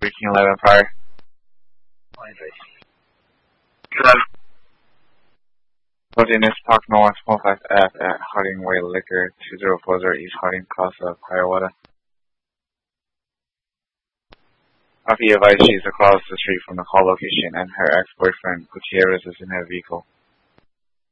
11 prior. Holding Park North, Small Class F at Harding Way Liquor, 2040 East Harding, Casa, Hiawatha. Rafi advised she's across the street from the call location and her ex-boyfriend, Gutierrez, is in her vehicle.